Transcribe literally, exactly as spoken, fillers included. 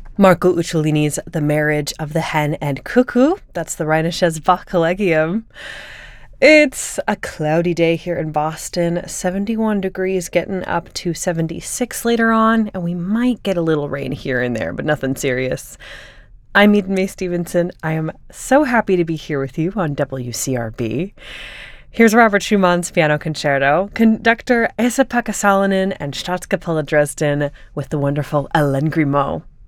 Marco Uccellini's The Marriage of the Hen and Cuckoo. That's the Rheinisches Bach Collegium. It's a cloudy day here in Boston, seventy-one degrees, getting up to seventy-six later on, and we might get a little rain here and there, but nothing serious. I'm Eden Mae Stevenson. I am so happy to be here with you on W C R B. Here's Robert Schumann's Piano Concerto, conductor Esa-Pekka Salonen and Staatskapelle Dresden with the wonderful Alain Grimaud.